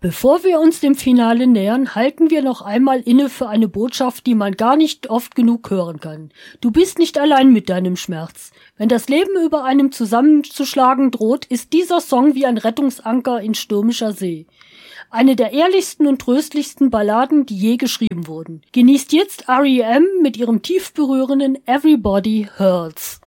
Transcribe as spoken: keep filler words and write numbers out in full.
Bevor wir uns dem Finale nähern, halten wir noch einmal inne für eine Botschaft, die man gar nicht oft genug hören kann. Du bist nicht allein mit deinem Schmerz. Wenn das Leben über einem zusammenzuschlagen droht, ist dieser Song wie ein Rettungsanker in stürmischer See. Eine der ehrlichsten und tröstlichsten Balladen, die je geschrieben wurden. Genießt jetzt R E M mit ihrem tief berührenden Everybody Hurts.